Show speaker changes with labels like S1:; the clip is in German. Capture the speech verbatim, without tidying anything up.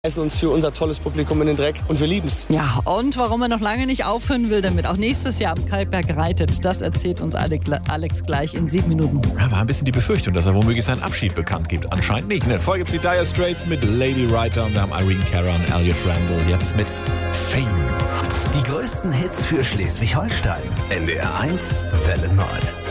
S1: Reißen uns für unser tolles Publikum in den Dreck und wir lieben's.
S2: Ja, und warum er noch lange nicht aufhören will, damit auch nächstes Jahr am Kalkberg reitet, das erzählt uns Alex gleich in sieben Minuten.
S3: Ja, war ein bisschen die Befürchtung, dass er womöglich seinen Abschied bekannt gibt. Anscheinend nicht. Ne? Vorher gibt's die Dire Straits mit Lady Writer und wir haben Irene Cara und Elliot Randall jetzt mit Fame.
S4: Die größten Hits für Schleswig-Holstein. N D R eins Welle Nord.